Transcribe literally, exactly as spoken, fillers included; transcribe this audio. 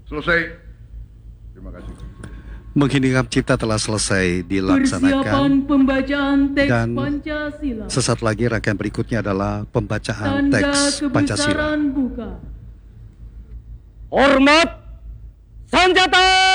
Selesai. Terima kasih. Menghinikan cipta telah selesai Persiapan dilaksanakan pembacaan teks dan Pancasila. sesaat lagi rangkaian berikutnya adalah pembacaan Tanda teks Pancasila. kebesaran buka. Hormat senjata!